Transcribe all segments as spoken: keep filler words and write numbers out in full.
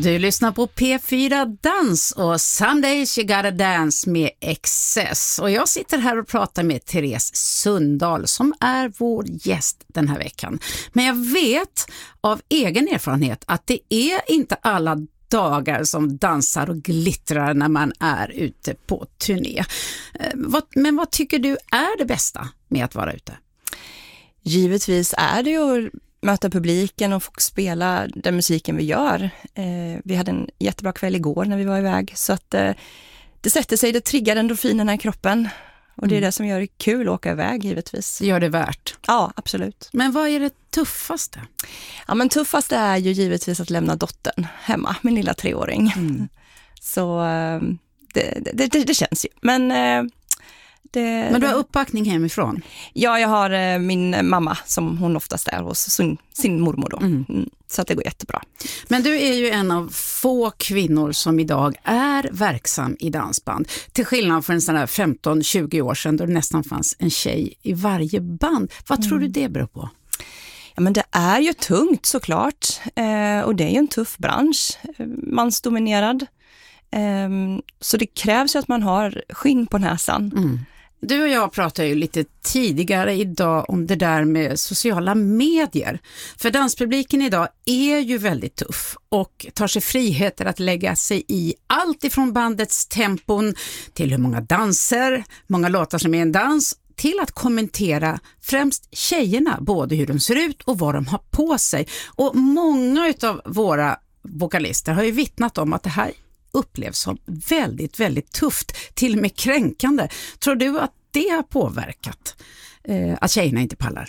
Du lyssnar på P fyra Dans och Sundays You Gotta Dance med Excess. Och jag sitter här och pratar med Therese Sundahl som är vår gäst den här veckan. Men jag vet av egen erfarenhet att det är inte alla dagar som dansar och glittrar när man är ute på turné. Men vad tycker du är det bästa med att vara ute? Givetvis är det ju att möta publiken och få spela den musiken vi gör. Eh, vi hade en jättebra kväll igår när vi var iväg. Så att eh, det sätter sig, det triggar endorfinerna i kroppen. Och det är mm. det som gör det kul att åka iväg givetvis. Gör det värt? Ja, absolut. Men vad är det tuffaste? Ja, men tuffaste är ju givetvis att lämna dottern hemma, min lilla treåring. Mm. Så eh, det, det, det, det känns ju. Men... Eh, Det, Men du har uppbackning hemifrån? Ja, jag har eh, min mamma som hon oftast är hos sin, sin mormor då. Mm. Mm, så att det går jättebra. Men du är ju en av få kvinnor som idag är verksam i dansband. Till skillnad från en sån där femton tjugo år sedan då det nästan fanns en tjej i varje band. Vad mm. tror du det beror på? Ja, men det är ju tungt såklart. Eh, och det är ju en tuff bransch. Mansdominerad. Eh, så det krävs ju att man har skinn på näsan. Mm. Du och jag pratade ju lite tidigare idag om det där med sociala medier. För danspubliken idag är ju väldigt tuff och tar sig friheter att lägga sig i allt ifrån bandets tempon till hur många danser, många låtar som är en dans, till att kommentera främst tjejerna, både hur de ser ut och vad de har på sig. Och många av våra vokalister har ju vittnat om att det här upplevs som väldigt, väldigt tufft, till och med kränkande. Tror du att det har påverkat eh, att tjejerna inte pallar?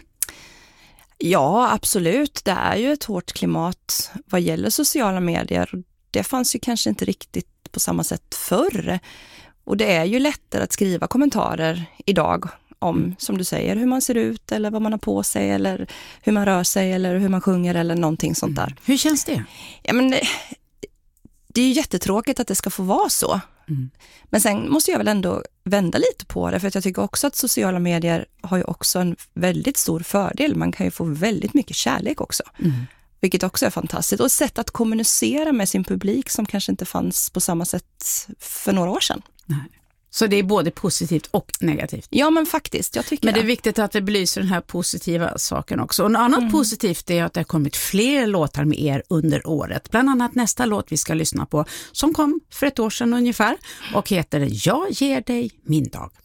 Ja, absolut. Det är ju ett hårt klimat vad gäller sociala medier. Det fanns ju kanske inte riktigt på samma sätt förr. Och det är ju lättare att skriva kommentarer idag om, mm. som du säger, hur man ser ut eller vad man har på sig eller hur man rör sig eller hur man sjunger eller någonting sånt där. Mm. Hur känns det? Ja, men det, det är ju jättetråkigt att det ska få vara så. Mm. Men sen måste jag väl ändå vända lite på det, för att jag tycker också att sociala medier har ju också en väldigt stor fördel. Man kan ju få väldigt mycket kärlek också. Mm. Vilket också är fantastiskt. Och ett sätt att kommunicera med sin publik som kanske inte fanns på samma sätt för några år sedan. Nej. Så det är både positivt och negativt? Ja, men faktiskt, jag tycker Men det är det. viktigt att vi belyser den här positiva saken också. Och något annat mm. positivt är att det har kommit fler låtar med er under året. Bland annat nästa låt vi ska lyssna på som kom för ett år sedan ungefär och heter Jag ger dig min dag.